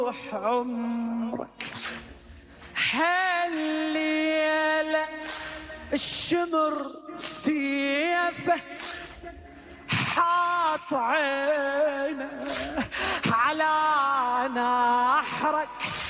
عمرك هالليلة الشمر سيفه حاط عينه على نحرك